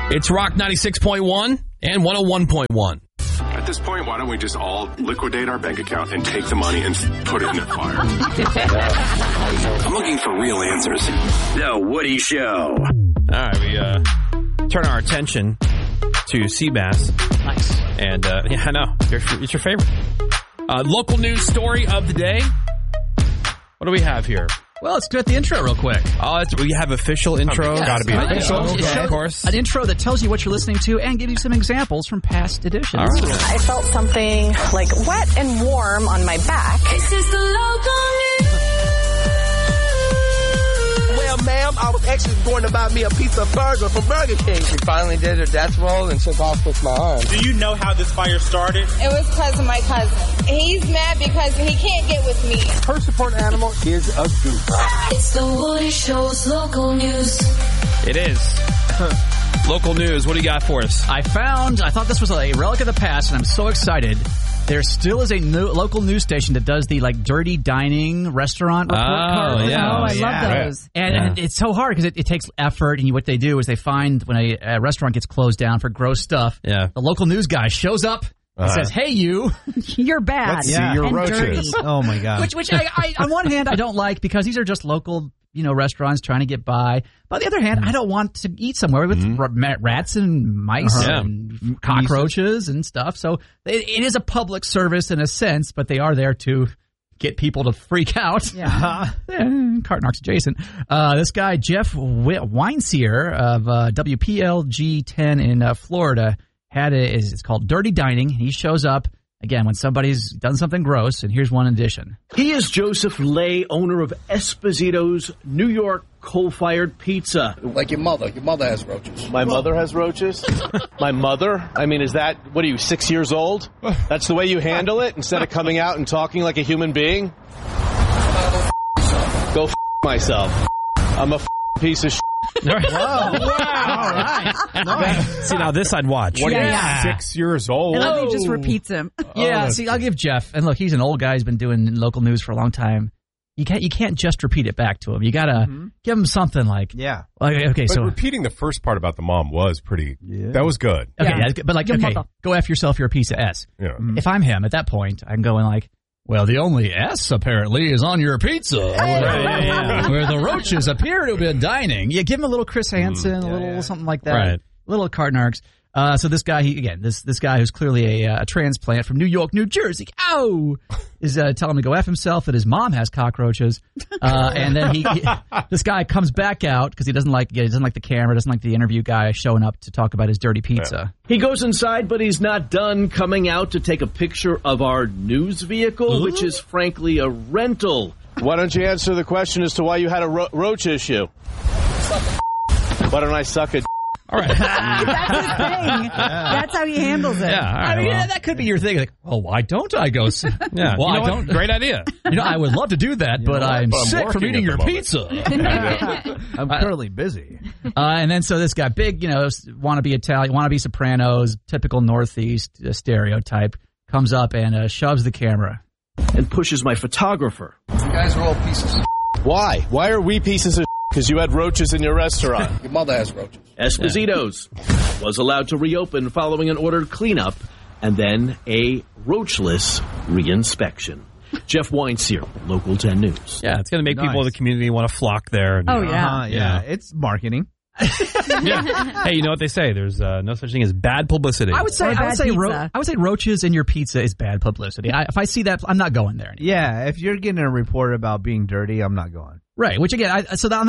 It's Rock 96.1 and 101.1. At this point, why don't we just all liquidate our bank account and take the money and put it in the fire? I'm looking for real answers. The Woody Show. All right, we turn our attention to Seabass. Nice. And, yeah, I know. It's your favorite. Local news story of the day. What do we have here? Well, let's do it the intro real quick. Oh, we have official intro. Yeah, Got to be official, okay. Of course. An intro that tells you what you're listening to and gives you some examples from past editions. All right. I felt something like wet and warm on my back. This is the local news. Well, ma'am, I was actually going to buy me a pizza burger from Burger King. She finally did her death roll and took off with my arm. Do you know how this fire started? It was because of my cousin. He's mad because he can't get with me. Her support animal is a goose. It's the Woody Show's local news. It is. Local news. What do you got for us? I thought this was a relic of the past, and I'm so excited. There still is a local news station that does the dirty dining restaurant report card. Yeah. Oh, I love those. And it's so hard because it takes effort, and what they do is they find when a restaurant gets closed down for gross stuff, the local news guy shows up and says, "Hey, you, you're bad. Let's see your and roaches." Dirty. Oh my god! Which I on one hand I don't like because these are just local restaurants trying to get by. But on the other hand, I don't want to eat somewhere with rats and mice and cockroaches and stuff. So it is a public service in a sense, but they are there to get people to freak out. Yeah. Cartnarks adjacent. This guy, Jeff Weinseer of WPLG 10 in Florida, it's called Dirty Dining. He shows up again when somebody's done something gross, and here's one addition. He is Joseph Lay, owner of Esposito's New York coal-fired pizza. Like your mother. Your mother has roaches. My mother has roaches? My mother? I mean, what are you, 6 years old? That's the way you handle it instead of coming out and talking like a human being? Go myself. I'm a piece of shit. Whoa. Wow. All right. See, now this I'd watch. What are you, 6 years old? And then he just repeats him. Yeah, see, I'll give Jeff, and look, he's an old guy. He's been doing local news for a long time. You can't just repeat it back to him. You gotta give him something like, okay, but so repeating the first part about the mom was pretty. That was good. Okay, but go F yourself. You're a piece of S. Yeah. If I'm him at that point, I'm going like, well, the only S apparently is on your pizza, where the roaches appear to have been dining. Yeah, give him a little Chris Hansen, a little something like that, right. A little Cartnarks. So this guy, this guy who's clearly a transplant from New York, New Jersey, is telling him to go F himself, that his mom has cockroaches, and then this guy comes back out because he doesn't like the camera, doesn't like the interview guy showing up to talk about his dirty pizza. He goes inside, but he's not done coming out to take a picture of our news vehicle, which is frankly a rental. Why don't you answer the question as to why you had a roach issue? Why don't I suck a All right. That's his thing. That's how he handles it. Yeah, all right, I mean, that could be your thing. Like, well, why don't I go? Yeah, well, I don't. Great idea. I would love to do that, but I'm sick from eating your pizza. I'm currently busy. And then so this guy, big, wannabe Italian, wannabe Sopranos, typical Northeast stereotype, comes up and shoves the camera and pushes my photographer. You guys are all pieces of Why? Why are we pieces of because you had roaches in your restaurant? Your mother has roaches. Esposito's was allowed to reopen following an ordered cleanup and then a roachless reinspection. Jeff Weinseer, Local 10 News. Yeah, it's going to make people in the community want to flock there. And, yeah. It's marketing. Yeah. Hey, you know what they say? There's no such thing as bad publicity. I would say roaches in your pizza is bad publicity. If I see that, I'm not going there anymore. Yeah, if you're getting a report about being dirty, I'm not going. Right, which again,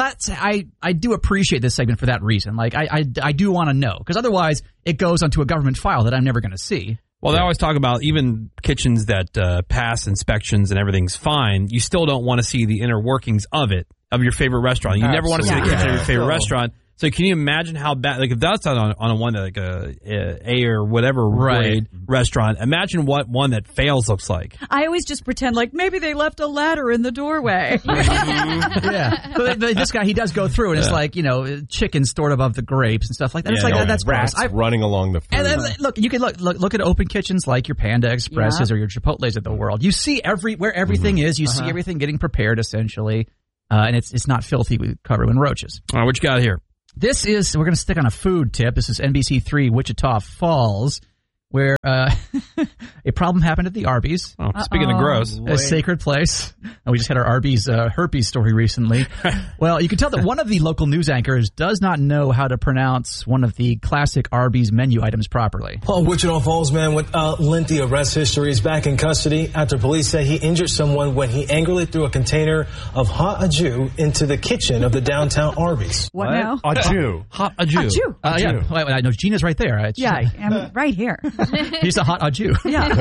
I do appreciate this segment for that reason. Like, I do want to know, because otherwise it goes onto a government file that I'm never going to see. Well, they always talk about even kitchens that pass inspections and everything's fine. You still don't want to see the inner workings of it, of your favorite restaurant. You never want to see the kitchen of your favorite restaurant. So can you imagine how bad, like if that's on a one like a or whatever grade restaurant, imagine what one that fails looks like. I always just pretend like maybe they left a ladder in the doorway. Yeah. But this guy, he does go through and it's like, chicken stored above the grapes and stuff like that. It's like, that's rats gross. running along the food. And then, look, you can look at open kitchens like your Panda Expresses or your Chipotles of the world. You see where everything is. You see everything getting prepared essentially. And it's not filthy, covered in roaches. All right, what you got here? we're going to stick on a food tip. This is NBC3 Wichita Falls, where a problem happened at the Arby's. Oh, speaking of gross. A sacred place. And we just had our Arby's herpes story recently. Well, you can tell that one of the local news anchors does not know how to pronounce one of the classic Arby's menu items properly. Well, Wichita Falls man with a lengthy arrest history is back in custody after police said he injured someone when he angrily threw a container of hot au jus into the kitchen of the downtown Arby's. What now? Au jus. Hot au jus. Yeah, I know Gina's right there. I'm right here. He's a hot au jus. Yeah.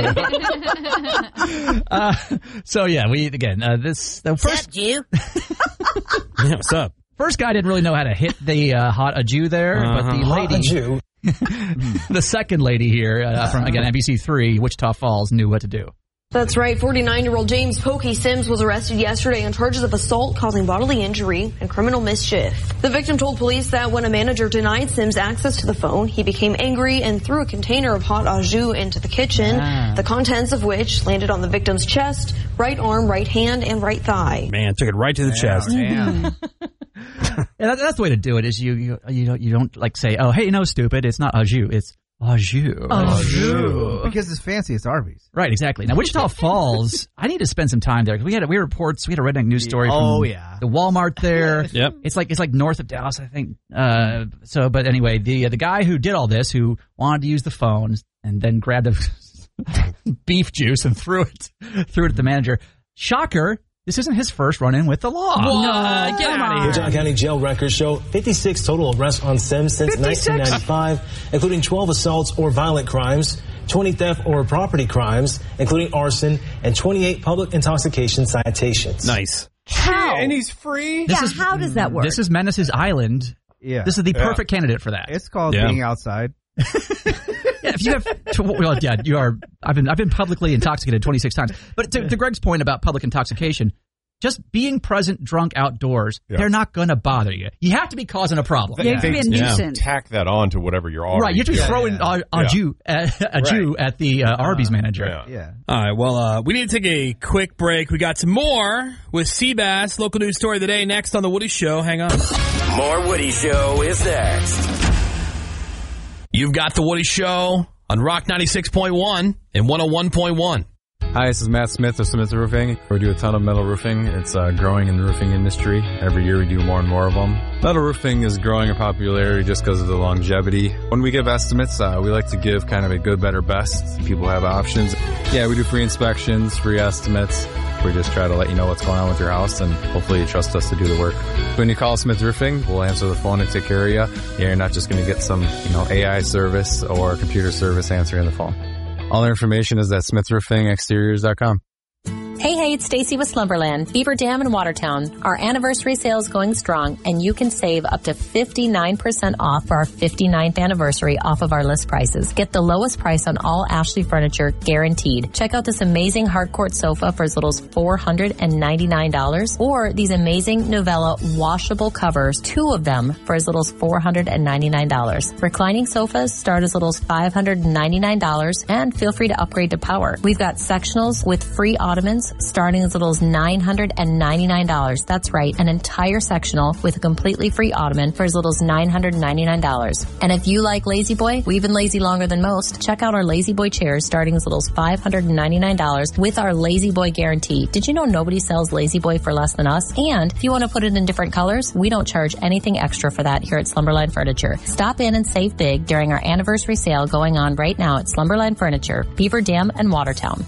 So yeah, the first Jew. Yeah, what's up? First guy didn't really know how to hit the hot au jus there, but the Hot au lady, jus. the second lady here from again NBC3 Wichita Falls knew what to do. That's right. 49-year-old James Pokey Sims was arrested yesterday on charges of assault, causing bodily injury, and criminal mischief. The victim told police that when a manager denied Sims access to the phone, he became angry and threw a container of hot au jus into the kitchen, the contents of which landed on the victim's chest, right arm, right hand, and right thigh. Man, took it right to the chest. Yeah, that's the way to do it. Is you don't like say, oh hey, no, stupid, it's not au jus, it's au jus. Au jus. Because it's fancy, it's Arby's. Right, exactly. Now, Wichita Falls, I need to spend some time there. We had reports. We had a redneck news story from the Walmart there. Yep. It's like north of Dallas, I think. But anyway, the guy who did all this, who wanted to use the phone and then grabbed a beef juice and threw it at the manager. Shocker. This isn't his first run-in with the law. What? Get out of here. Wichita County jail records show 56 total arrests on Sims since 1995, including 12 assaults or violent crimes, 20 theft or property crimes, including arson, and 28 public intoxication citations. Nice. How? And he's free? How does that work? This is Menace's Island. Yeah. This is the perfect candidate for that. It's called being outside. Yeah, if you have, you are. I've been publicly intoxicated 26 times. But to Greg's point about public intoxication, just being present drunk outdoors, they're not going to bother you. You have to be causing a problem. You have to be a nuisance. Tack that on to whatever you're already right. You have to be throwing a Jew at the Arby's manager. Yeah. All right. Well, we need to take a quick break. We got some more with Seabass, local news story of the day, next on The Woody Show. Hang on. More Woody Show is next. You've got The Woody Show on Rock 96.1 and 101.1. Hi, this is Matt Smith of Smith Roofing. We do a ton of metal roofing. It's growing in the roofing industry. Every year we do more and more of them. Metal roofing is growing in popularity just because of the longevity. When we give estimates, we like to give kind of a good, better, best. People have options. Yeah, we do free inspections, free estimates. We just try to let you know what's going on with your house, and hopefully you trust us to do the work. When you call Smith Roofing, we'll answer the phone and take care of you. You're not just going to get some, AI service or computer service answering the phone. All our information is at smithroofingexteriors.com. Hey, it's Stacy with Slumberland, Beaver Dam in Watertown. Our anniversary sale is going strong, and you can save up to 59% off for our 59th anniversary off of our list prices. Get the lowest price on all Ashley furniture, guaranteed. Check out this amazing hardcourt sofa for as little as $499, or these amazing Novella washable covers, 2 of them for as little as $499. Reclining sofas start as little as $599, and feel free to upgrade to power. We've got sectionals with free ottomans starting as little as $999. That's right, an entire sectional with a completely free ottoman for as little as $999. And if you like Lazy Boy, we've been lazy longer than most. Check out our Lazy Boy chairs starting as little as $599 with our Lazy Boy guarantee. Did you know nobody sells Lazy Boy for less than us? And if you want to put it in different colors, we don't charge anything extra for that here at Slumberland Furniture. Stop in and save big during our anniversary sale going on right now at Slumberland Furniture, Beaver Dam and Watertown.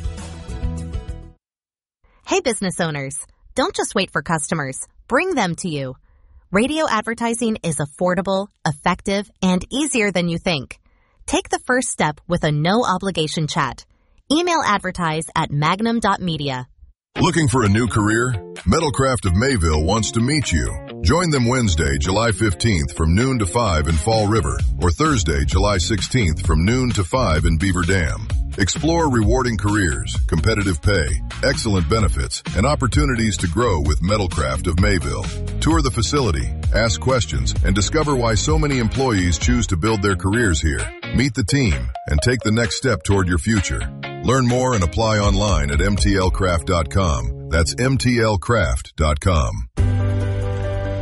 Hey, business owners, don't just wait for customers. Bring them to you. Radio advertising is affordable, effective, and easier than you think. Take the first step with a no-obligation chat. Email advertise at magnum.media. Looking for a new career? Metalcraft of Mayville wants to meet you. Join them Wednesday, July 15th from noon to 5 in Fall River, or Thursday, July 16th from noon to 5 in Beaver Dam. Explore rewarding careers, competitive pay, excellent benefits, and opportunities to grow with Metalcraft of Mayville. Tour the facility, ask questions, and discover why so many employees choose to build their careers here. Meet the team and take the next step toward your future. Learn more and apply online at mtlcraft.com. That's mtlcraft.com.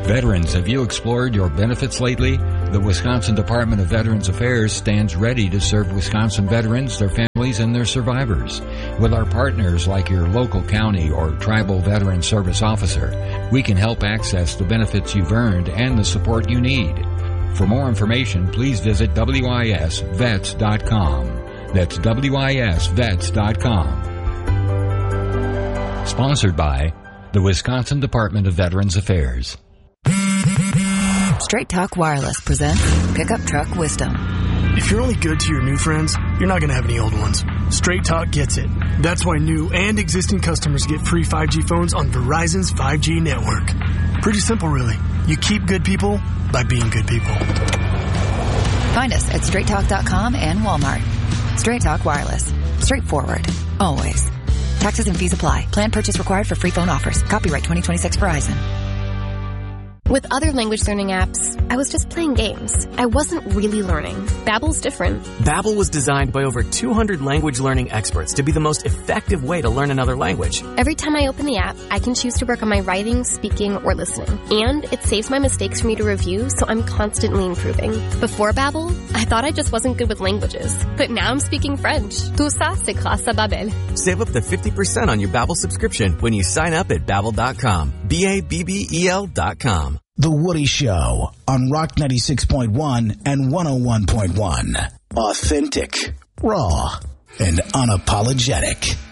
Veterans, have you explored your benefits lately? The Wisconsin Department of Veterans Affairs stands ready to serve Wisconsin veterans, their families, and their survivors. With our partners like your local county or tribal veteran service officer, we can help access the benefits you've earned and the support you need. For more information, please visit WISVets.com. That's WISVets.com. Sponsored by the Wisconsin Department of Veterans Affairs. Straight Talk Wireless presents Pickup Truck Wisdom. If you're only good to your new friends, you're not going to have any old ones. Straight Talk gets it. That's why new and existing customers get free 5G phones on Verizon's 5G network. Pretty simple, really. You keep good people by being good people. Find us at straighttalk.com and Walmart. Straight Talk Wireless. Straightforward. Always. Taxes and fees apply. Plan purchase required for free phone offers. Copyright 2026 Verizon. With other language learning apps, I was just playing games. I wasn't really learning. Babbel's different. Babbel was designed by over 200 language learning experts to be the most effective way to learn another language. Every time I open the app, I can choose to work on my writing, speaking, or listening. And it saves my mistakes for me to review, so I'm constantly improving. Before Babbel, I thought I just wasn't good with languages. But now I'm speaking French. Tout ça, c'est grâce à Babbel. Save up to 50% on your Babbel subscription when you sign up at Babbel.com. Babbel.com. The Woody Show on Rock 96.1 and 101.1. Authentic, raw, and unapologetic.